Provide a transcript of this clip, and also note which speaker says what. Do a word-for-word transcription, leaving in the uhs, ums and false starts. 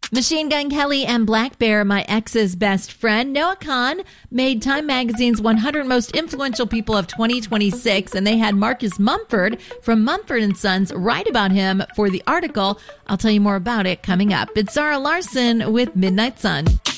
Speaker 1: Machine Gun Kelly and Black Bear, my ex's best friend. Noah Kahan made Time Magazine's one hundred Most Influential People of twenty twenty-six, and they had Marcus Mumford from Mumford and Sons write about him for the article. I'll tell you more about it coming up. It's Zara Larson with Midnight Sun.